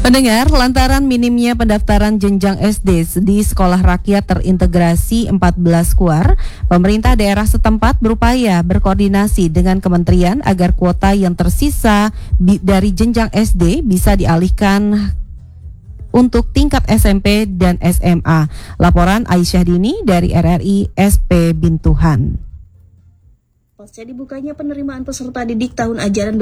Pendengar, lantaran minimnya pendaftaran jenjang SD di sekolah rakyat terintegrasi 14 KUAR, pemerintah daerah setempat berupaya berkoordinasi dengan kementerian agar kuota yang tersisa dari jenjang SD bisa dialihkan untuk tingkat SMP dan SMA. Laporan Aisyah Dini dari RRI SP Bintuhan. Pasca dibukanya penerimaan peserta didik tahun ajaran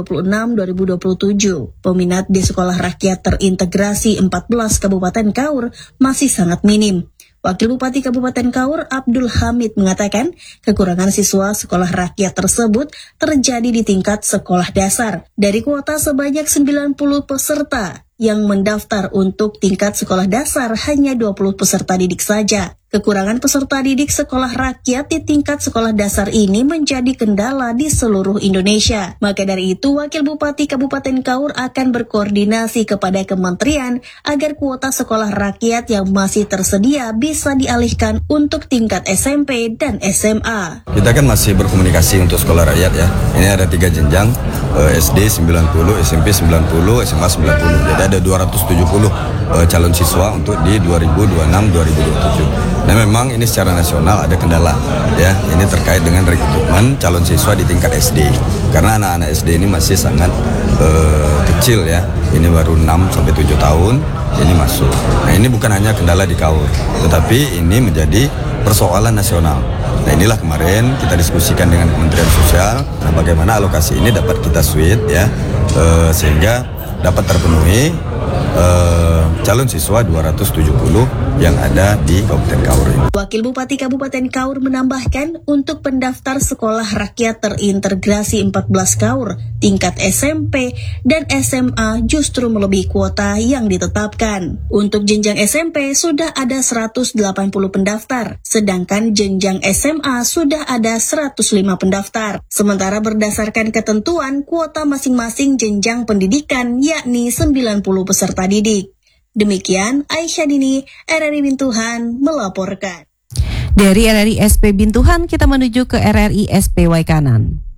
2026-2027, peminat di sekolah rakyat terintegrasi 14 Kabupaten Kaur masih sangat minim. Wakil Bupati Kabupaten Kaur, Abdul Hamid, mengatakan kekurangan siswa sekolah rakyat tersebut terjadi di tingkat sekolah dasar. Dari kuota sebanyak 90 peserta yang mendaftar untuk tingkat sekolah dasar, hanya 20 peserta didik saja. Kekurangan peserta didik sekolah rakyat di tingkat sekolah dasar ini menjadi kendala di seluruh Indonesia. Maka dari itu, Wakil Bupati Kabupaten Kaur akan berkoordinasi kepada kementerian agar kuota sekolah rakyat yang masih tersedia bisa dialihkan untuk tingkat SMP dan SMA. Kita kan masih berkomunikasi untuk sekolah rakyat ya. Ini ada 3 jenjang, SD 90, SMP 90, SMA 90. Jadi ada 270 calon siswa untuk di 2026-2027. Nah memang ini secara nasional ada kendala ya, ini terkait dengan rekrutmen calon siswa di tingkat SD. Karena anak-anak SD ini masih sangat kecil ya, ini baru 6-7 tahun ini masuk. Nah ini bukan hanya kendala di Kaur, tetapi ini menjadi persoalan nasional. Nah inilah kemarin kita diskusikan dengan Kementerian Sosial, nah bagaimana alokasi ini dapat kita switch ya, sehingga dapat terpenuhi calon siswa 270 yang ada di Kabupaten Kaur ini. Wakil Bupati Kabupaten Kaur menambahkan untuk pendaftar sekolah rakyat terintegrasi 14 Kaur, tingkat SMP dan SMA justru melebihi kuota yang ditetapkan. Untuk jenjang SMP sudah ada 180 pendaftar, sedangkan jenjang SMA sudah ada 105 pendaftar. Sementara berdasarkan ketentuan kuota masing-masing jenjang pendidikan yakni 90 peserta didik. Demikian Aisyah Dini, RRI Bintuhan melaporkan. Dari RRI SP Bintuhan kita menuju ke RRI SP Waikanan.